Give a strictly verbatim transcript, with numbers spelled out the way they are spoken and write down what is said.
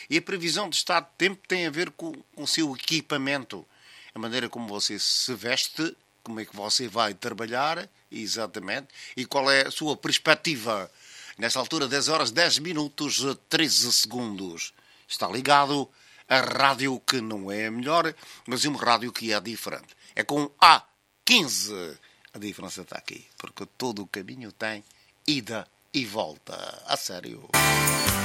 E a previsão de estado de tempo tem a ver com, com o seu equipamento. A maneira como você se veste, como é que você vai trabalhar, exatamente, e qual é a sua perspectiva. Nessa altura, dez horas, dez minutos, treze segundos. Está ligado a rádio que não é a melhor, mas uma rádio que é diferente. É com A quinze. A diferença está aqui, porque todo o caminho tem ida e volta. A sério.